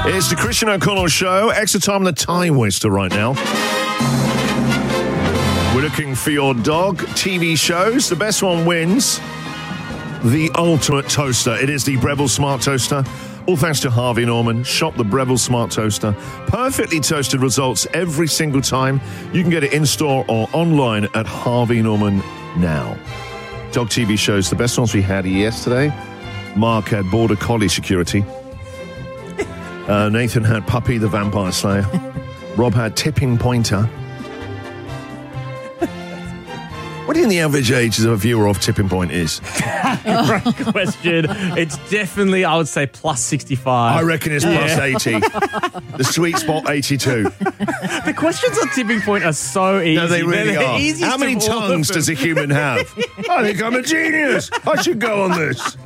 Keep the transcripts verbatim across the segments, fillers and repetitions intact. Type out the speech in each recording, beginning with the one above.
It's the Christian O'Connell Show. Extra time on the time waster right now. We're looking for your dog T V shows. The best one wins the ultimate toaster. It is the Breville Smart Toaster. All thanks to Harvey Norman. Shop the Breville Smart Toaster. Perfectly toasted results every single time. You can get it in-store or online at Harvey Norman now. Dog T V shows. The best ones we had yesterday. Mark had Border Collie Security. Uh, Nathan had Puppy the Vampire Slayer. Rob had Tipping Pointer. What do you think the average age of a viewer of Tipping Point is? Great question. It's definitely, I would say, plus sixty-five. I reckon it's plus yeah. eighty. The sweet spot, eighty-two. The questions on Tipping Point are so easy. No, they really They're are. The How many tongues does a human have? I think I'm a genius. I should go on this.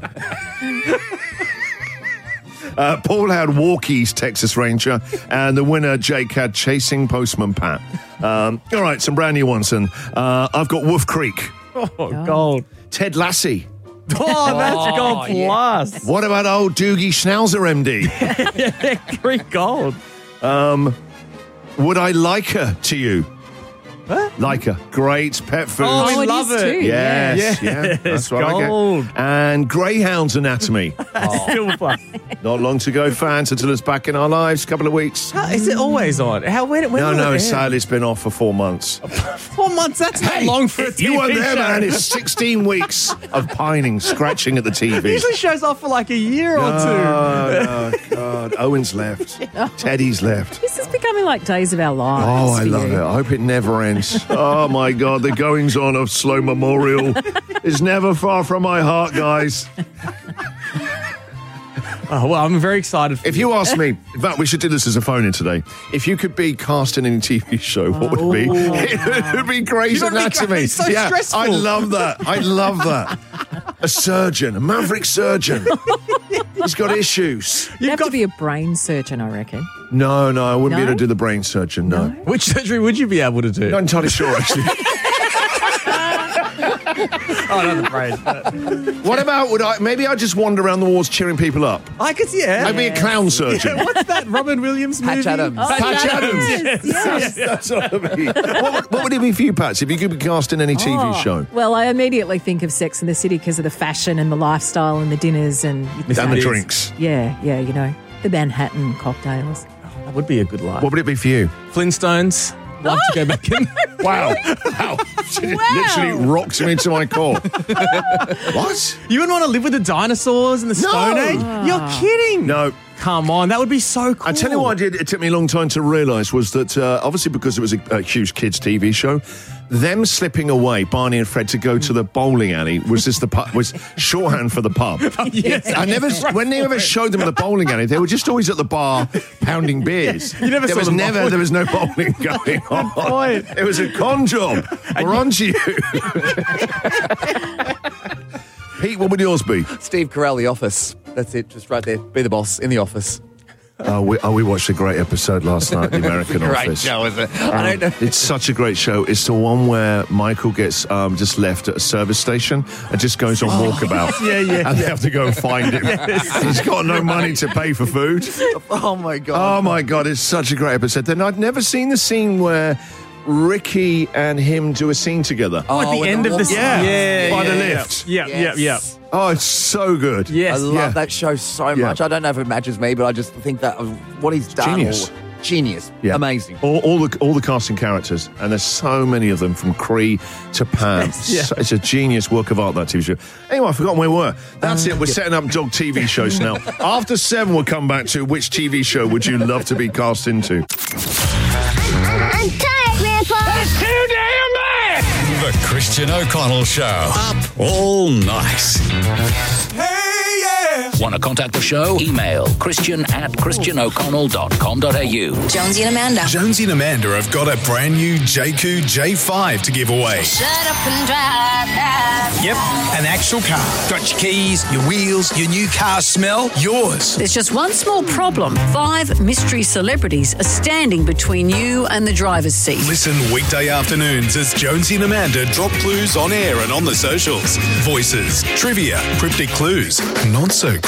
Uh, Paul had Walkies Texas Ranger, and the winner, Jake, had Chasing Postman Pat. Um, all right, some brand new ones. And uh, I've got Wolf Creek. Oh, oh. gold. Ted Lassie. Oh, that's gold plus. Yeah. What about old Doogie Schnauzer, M D? Yeah, Greek gold. Um, would I like her to you? Huh? Leica, great pet food. Oh, Oh, we it love is it. too. Yes, Yes, yeah, that's what gold. I get. And Greyhound's Anatomy. Still plus. Not long to go, fans, until it's back in our lives. Couple of weeks. How, is it always on? How when? when No, will no, it it's end? sadly it's been off for four months. Four months. That's not long for a T V You weren't there, show. man. It's sixteen weeks of pining, scratching at the T It V. usually shows off for like a year or two. Oh, no, God. Owen's left. Teddy's left. This is becoming like Days of Our Lives. Oh, I for love you. it. I hope it never ends. Oh, my God. The goings on of Slow Memorial is never far from my heart, guys. Oh, well, I'm very excited for If you ask me, in fact, we should do this as a phone-in today. If you could be cast in any T V show, what would it be? It would be Grey's You would be Anatomy. great. It's so yeah, stressful. I love that. I love that. A surgeon, a maverick surgeon. He's got issues. You have got- to be a brain surgeon, I reckon. No, no, I wouldn't be No? able to do the brain surgeon, no. Which surgery would you be able to do? Not entirely sure, actually. Oh, not the brain. What about, would I, maybe I'd just wander around the walls cheering people up. I could, yeah. I'd be a clown surgeon. Yeah, what's that Robin Williams movie? Patch Adams. Oh, Patch yes, Adams. yes. That's what I mean. What, would- what would it be for you, Pats, if you could be cast in any T V Oh, show? Well, I immediately think of Sex and the City because of the fashion and the lifestyle and the dinners and And the It is. drinks. yeah, yeah, you know, the Manhattan cocktails. That would be a good life. What would it be for you? Flintstones. Love to go back in. Wow. Wow. Literally rocks me into my core. What? You wouldn't want to live with the dinosaurs in the Stone No. Age? You're kidding. No. Come on, that would be so cool. I tell you what I did, it took me a long time to realise was that, uh, obviously because it was a, a huge kids' T V show, them slipping away, Barney and Fred, to go to the bowling alley was just the pub, was shorthand for the pub. Yes. I never, when they ever showed them in the bowling alley, they were just always at the bar pounding beers. You never there saw was them never, bowling. there was no bowling going on. point. It was a con job. We're on to you. Pete, what would yours be? Steve Carell, The Office. That's it, just right there. Be the boss in The Office. Oh, we, oh, we watched a great episode last night, The American Great Office. show, isn't it? I don't know. It's such a great show. It's the one where Michael gets um, just left at a service station and just goes on walkabout. Yeah, yeah, And they have to go and find him. He's got no money to pay for food. Oh, my God. Oh, my God, it's such a great episode. Then I'd never seen the scene where Ricky and him do a scene together. Oh, at the with end the of the walk- Yeah. yeah, By yeah, the yeah. lift. Yeah, Yes. yeah, yeah. Oh, it's so good. Yes. I love Yeah. that show so much. I don't know if it matches me, but I just think that of what he's done. Genius. or- Genius. Yeah. Amazing. All, all the all the casting characters, and there's so many of them from Cree to Pam. Yeah. So- it's a genius work of art, that T V show. Anyway, I've forgotten where we were. That's it. We're setting up dog T V shows now. After seven, we'll come back to which T V show would you love to be cast into? I'm tired, Grandpa. It's too damn bad! The Christian O'Connell Show. Up all night. Hey, yeah! Want to contact the show? Email Christian at christian o'connell dot com dot a u. Jonesy and Amanda. Jonesy and Amanda have got a brand new J Q J five to give away. Shut up and drive, drive. Yep, an actual car. Got your keys, your wheels, your new car smell, yours. There's just one small problem. Five mystery celebrities are standing between you and the driver's seat. Listen weekday afternoons as Jonesy and Amanda drop clues on air and on the socials. Voices, trivia, cryptic clues, not so cryptic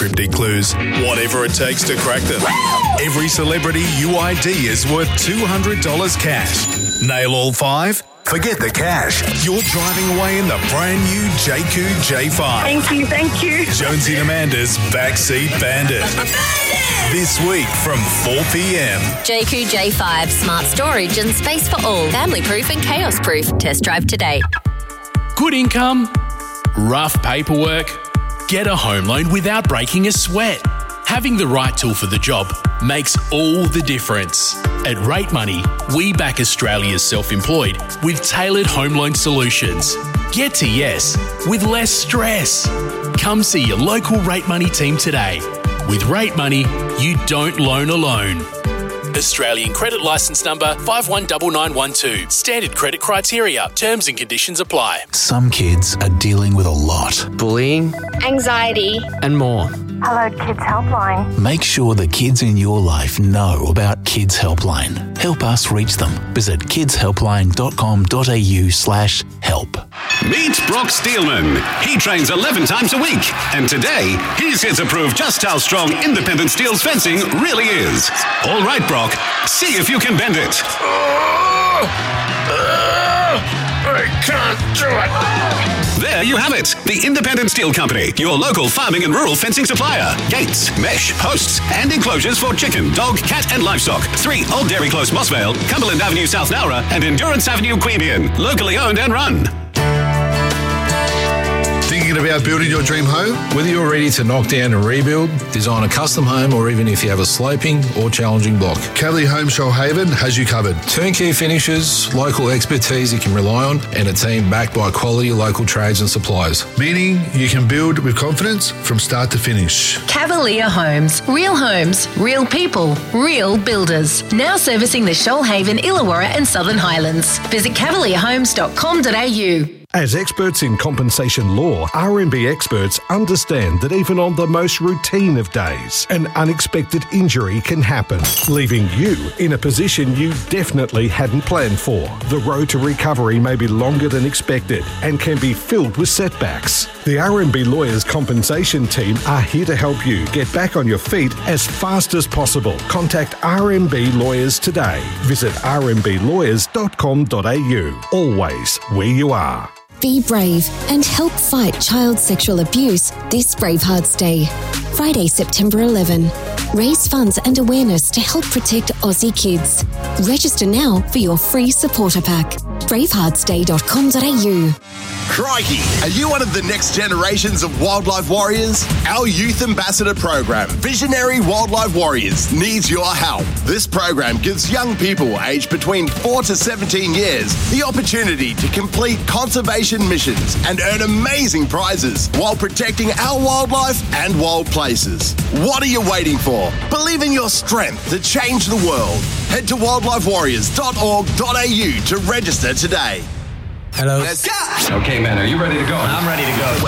cryptic clues, whatever it takes to crack them. Every celebrity U I D is worth two hundred dollars cash. Nail all five? Forget the cash. You're driving away in the brand new J Q J five. Thank you, thank you. Jonesy and Amanda's Backseat Bandit. This week from four p.m. J Q J five, smart storage and space for all. Family proof and chaos proof. Test drive today. Good income, rough paperwork. Get a home loan without breaking a sweat. Having the right tool for the job makes all the difference. At Rate Money, we back Australia's self-employed with tailored home loan solutions. Get to yes with less stress. Come see your local Rate Money team today. With Rate Money, you don't loan alone. Australian credit licence number five one nine nine one two. Standard credit criteria. Terms and conditions apply. Some kids are dealing with a lot. Bullying, anxiety, and more. Hello, Kids Helpline. Make sure the kids in your life know about Kids Helpline. Help us reach them. Visit kidshelpline.com.au slash help. Meet Brock Steelman. He trains eleven times a week. And today, he's here to prove just how strong independent steel's fencing really is. All right, Brock. See if you can bend it. Oh, uh, I can't do it. There you have it. The Independent Steel Company, your local farming and rural fencing supplier. Gates, mesh, posts, and enclosures for chicken, dog, cat, and livestock. Three Old Dairy Close, Mossvale, Cumberland Avenue, South Nowra, and Endurance Avenue, Queanbeyan. Locally owned and run. Thinking about building your dream home? Whether you're ready to knock down and rebuild, design a custom home, or even if you have a sloping or challenging block, Cavalier Home Shoalhaven has you covered. Turnkey finishes, local expertise you can rely on, and a team backed by quality local trades and suppliers. Meaning you can build with confidence from start to finish. Cavalier Homes. Real homes, real people, real builders. Now servicing the Shoalhaven, Illawarra and Southern Highlands. Visit cavalier homes dot com dot a u. As experts in compensation law, R M B experts understand that even on the most routine of days, an unexpected injury can happen, leaving you in a position you definitely hadn't planned for. The road to recovery may be longer than expected and can be filled with setbacks. The R M B Lawyers Compensation Team are here to help you get back on your feet as fast as possible. Contact R M B Lawyers today. Visit r m b lawyers dot com dot a u. Always where you are. Be brave and help fight child sexual abuse this Bravehearts Day. Friday, September eleventh. Raise funds and awareness to help protect Aussie kids. Register now for your free supporter pack. bravehearts day dot com dot a u. Crikey! Are you one of the next generations of wildlife warriors? Our Youth Ambassador program, Visionary Wildlife Warriors, needs your help. This program gives young people aged between four to seventeen years the opportunity to complete conservation missions and earn amazing prizes while protecting our wildlife and wild places. What are you waiting for? Believe in your strength to change the world. Head to wildlife warriors dot org dot a u to register today. Hello. Let's go! Okay, man, are you ready to go? I'm ready to go.